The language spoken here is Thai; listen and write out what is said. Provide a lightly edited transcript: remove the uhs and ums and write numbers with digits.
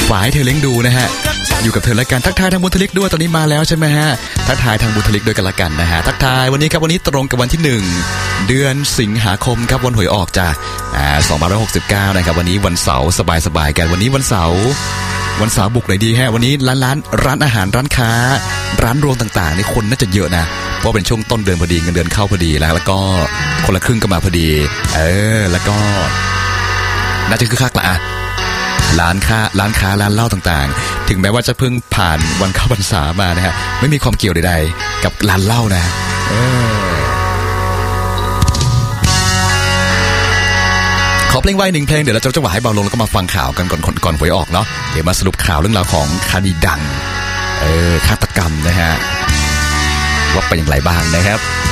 ฝายเธอเลี้ยงดูนะฮะอยู่กับเธอและกันทักทายทางบุญทลิกด้วยตอนนี้มาแล้วใช่ไหมฮะทักทายทางบุญทลิกด้วยกันละกันนะฮะทักทายวันนี้ครับวันนี้ตรงกับวันที่1เดือนสิงหาคมครับวันหวยออกจ้ะ2569นะครับวันนี้วันเสาร์สบายๆกันวันนี้วันเสาร์บุกไหนดีฮะวันนี้ร้านอาหารร้านค้าร้านรวงต่างๆนี่คนน่าจะเยอะนะเพราะเป็นช่วงต้นเดือนพอดีเงินเดือนเข้าพอดีแล้วก็คนละครึ่งก็มาพอดีแล้วก็น่าจะคึกคักละร้านค้าร้านเหล้าต่างๆถึงแม้ว่าจะเพิ่งผ่านวันเข้าพรรษามานะฮะไม่มีความเกี่ยวใดๆกับร้านเหล้านะขอเพลงไว้1เพลงเดี๋ยวเราจะจังหวะให้เบาลงแล้วก็มาฟังข่าวกันก่อนหวยออกเนาะเดี๋ยวมาสรุปข่าวเรื่องราวของคดีดังฆาตกรรมนะฮะว่าเป็นอย่างไรบ้างนะครับ